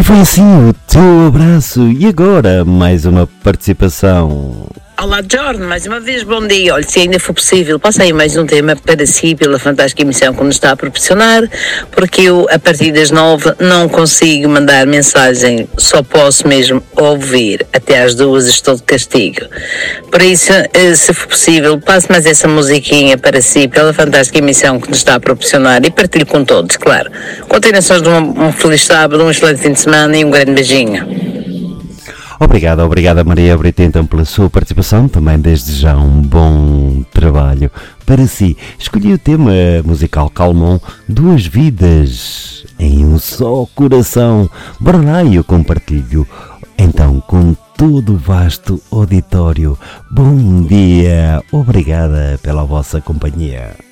foi assim o teu abraço. E agora, mais uma participação. Olá, Jorge, mais uma vez, bom dia. Olha, se ainda for possível, passa aí mais um tema para si, pela fantástica emissão que nos está a proporcionar, porque eu, a partir das 9, não consigo mandar mensagem, só posso mesmo ouvir. Até às 2 estou de castigo. Por isso, se for possível, passe mais essa musiquinha para si, pela fantástica emissão que nos está a proporcionar e partilhe com todos, claro. Continuações de um feliz sábado, um excelente fim de semana e um grande beijinho. Obrigada Maria Brito, então, pela sua participação, também desde já um bom trabalho para si. Escolhi o tema musical Calmon, Duas Vidas em um Só Coração. Bora lá e eu compartilho então com todo o vasto auditório. Bom dia, obrigada pela vossa companhia.